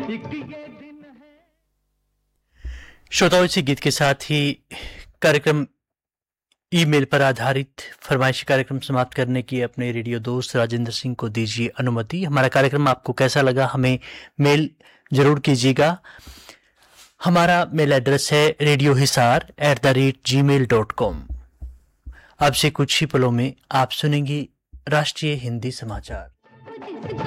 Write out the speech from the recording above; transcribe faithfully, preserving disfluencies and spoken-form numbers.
श्रोताओं, इसी गीत के साथ ही कार्यक्रम ईमेल पर आधारित फरमाइशी कार्यक्रम समाप्त करने की अपने रेडियो दोस्त राजेंद्र सिंह को दीजिए अनुमति। हमारा कार्यक्रम आपको कैसा लगा हमें मेल जरूर कीजिएगा। हमारा मेल एड्रेस है radio Hisar at the rate ji mail dot com. अब से कुछ ही पलों में आप सुनेंगी राष्ट्रीय हिंदी समाचार।